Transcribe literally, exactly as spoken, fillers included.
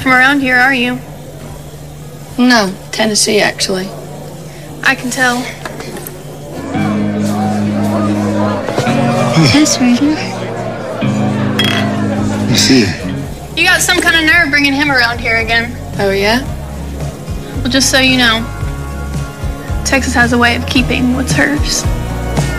not from around here, are you? No, Tennessee, actually. I can tell. Tess reading. You see. You got some kind of nerve bringing him around here again. Oh, yeah? Well, just so you know, Texas has a way of keeping what's hers.